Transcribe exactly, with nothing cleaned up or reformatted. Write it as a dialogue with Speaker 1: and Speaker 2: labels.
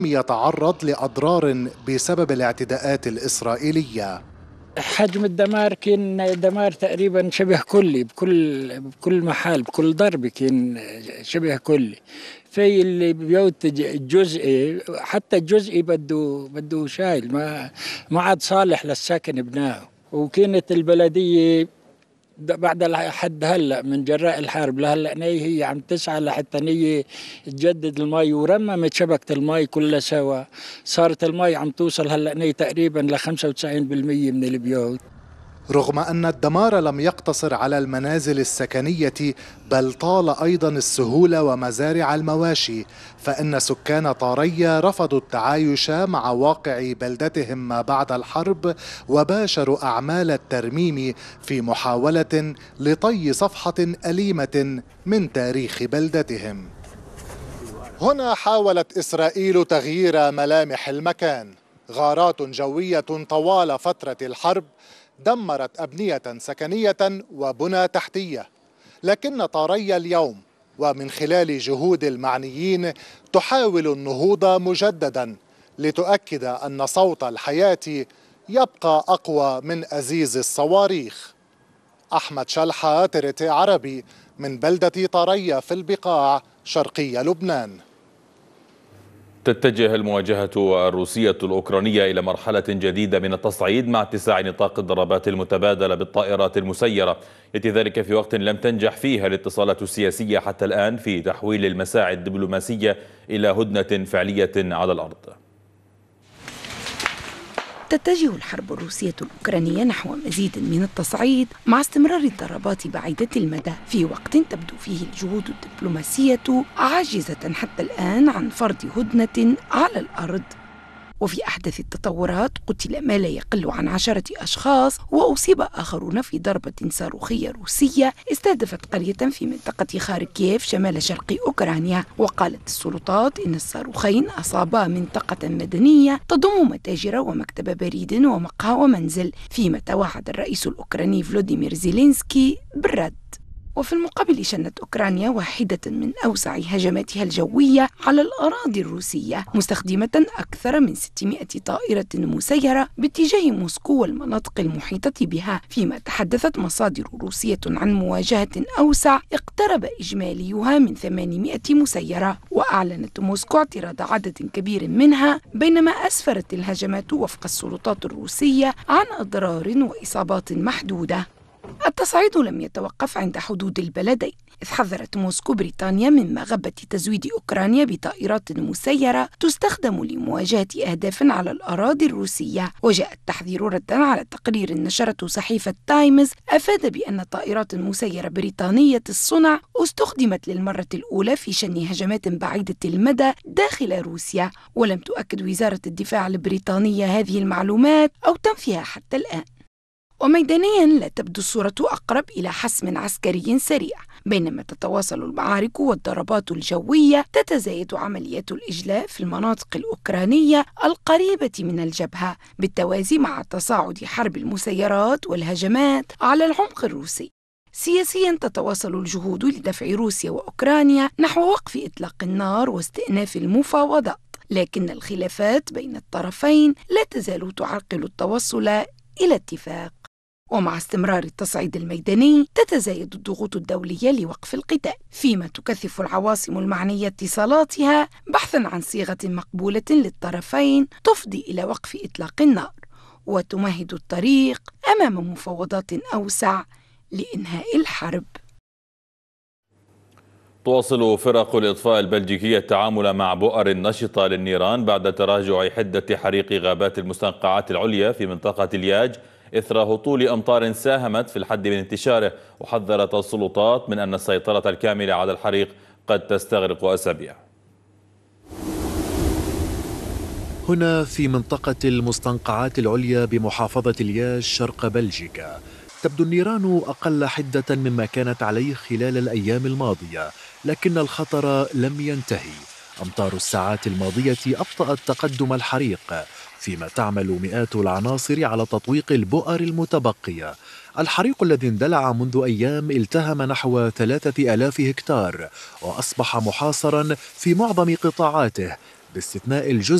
Speaker 1: يتعرض لأضرار بسبب الاعتداءات الإسرائيلية.
Speaker 2: حجم الدمار كان دمار تقريبا شبه كلي، بكل بكل محل بكل ضربة كان شبه كلي. في اللي بيوت الجزئي، حتى الجزئي بده بده شايل، ما ما عاد صالح للسكن بناه. وكانت البلدية بعد لحد هلا من جراء الحرب لهلا ني هي عم تسعى لحتى ني تجدد المي، ورممت شبكة المي كلها سوا. صارت المي عم توصل هلا ني تقريبا ل خمسة وتسعين بالمئة من البيوت.
Speaker 1: رغم أن الدمار لم يقتصر على المنازل السكنية، بل طال أيضا السهول ومزارع المواشي، فإن سكان طارية رفضوا التعايش مع واقع بلدتهم ما بعد الحرب، وباشروا أعمال الترميم في محاولة لطي صفحة أليمة من تاريخ بلدتهم. هنا حاولت إسرائيل تغيير ملامح المكان. غارات جوية طوال فترة الحرب دمرت أبنية سكنية وبنى تحتية، لكن طاريا اليوم ومن خلال جهود المعنيين تحاول النهوض مجددا لتؤكد أن صوت الحياة يبقى أقوى من أزيز الصواريخ. أحمد شلحة، ترتي عربي، من بلدة طاريا في البقاع شرقي لبنان.
Speaker 3: تتجه المواجهة الروسية الأوكرانية إلى مرحلة جديدة من التصعيد مع اتساع نطاق الضربات المتبادلة بالطائرات المسيرة. يأتي ذلك في وقت لم تنجح فيها الاتصالات السياسية حتى الآن في تحويل المساعي الدبلوماسية إلى هدنة فعلية على الأرض.
Speaker 4: تتجه الحرب الروسية الأوكرانية نحو مزيد من التصعيد مع استمرار الضربات بعيدة المدى، في وقت تبدو فيه الجهود الدبلوماسية عاجزة حتى الآن عن فرض هدنة على الأرض. وفي أحدث التطورات قتل ما لا يقل عن عشرة أشخاص وأصيب آخرون في ضربة صاروخية روسية استهدفت قرية في منطقة خاركيف شمال شرق أوكرانيا. وقالت السلطات إن الصاروخين أصابا منطقة مدنية تضم متاجر ومكتب بريد ومقهى ومنزل، فيما توعد الرئيس الأوكراني فلوديمير زيلينسكي بالرد. وفي المقابل شنت أوكرانيا واحدة من أوسع هجماتها الجوية على الأراضي الروسية، مستخدمة أكثر من ستمائة طائرة مسيرة باتجاه موسكو والمناطق المحيطة بها، فيما تحدثت مصادر روسية عن مواجهة أوسع اقترب إجماليها من ثمانمائة مسيرة. وأعلنت موسكو اعتراض عدد كبير منها، بينما أسفرت الهجمات وفق السلطات الروسية عن أضرار وإصابات محدودة. التصعيد لم يتوقف عند حدود البلدين، إذ حذرت موسكو بريطانيا من مغبة تزويد أوكرانيا بطائرات مسيرة تستخدم لمواجهة أهداف على الأراضي الروسية. وجاء التحذير ردا على تقرير نشرته صحيفة تايمز أفاد بأن طائرات مسيرة بريطانية الصنع استخدمت للمرة الأولى في شن هجمات بعيدة المدى داخل روسيا، ولم تؤكد وزارة الدفاع البريطانية هذه المعلومات أو تنفيها حتى الآن. وميدانيا لا تبدو الصورة أقرب إلى حسم عسكري سريع، بينما تتواصل المعارك والضربات الجوية تتزايد عمليات الإجلاء في المناطق الأوكرانية القريبة من الجبهة، بالتوازي مع تصاعد حرب المسيرات والهجمات على العمق الروسي. سياسيا تتواصل الجهود لدفع روسيا وأوكرانيا نحو وقف إطلاق النار واستئناف المفاوضات، لكن الخلافات بين الطرفين لا تزال تعرقل التوصل إلى اتفاق. ومع استمرار التصعيد الميداني تتزايد الضغوط الدولية لوقف القتال، فيما تكثف العواصم المعنية اتصالاتها بحثاً عن صيغة مقبولة للطرفين تفضي إلى وقف إطلاق النار وتمهد الطريق أمام مفاوضات أوسع لإنهاء الحرب.
Speaker 3: تواصل فرق الإطفاء البلجيكية التعامل مع بؤر نشطة للنيران بعد تراجع حدة حريق غابات المستنقعات العليا في منطقة الياج إثر هطول أمطار ساهمت في الحد من انتشاره. وحذرت السلطات من أن السيطرة الكاملة على الحريق قد تستغرق أسابيع.
Speaker 5: هنا في منطقة المستنقعات العليا بمحافظة الياج شرق بلجيكا تبدو النيران أقل حدة مما كانت عليه خلال الأيام الماضية، لكن الخطر لم ينتهي. أمطار الساعات الماضية أبطأت تقدم الحريق، فيما تعمل مئات العناصر على تطويق البؤر المتبقية. الحريق الذي اندلع منذ أيام التهم نحو ثلاثة آلاف هكتار وأصبح محاصرا في معظم قطاعاته، باستثناء الجزء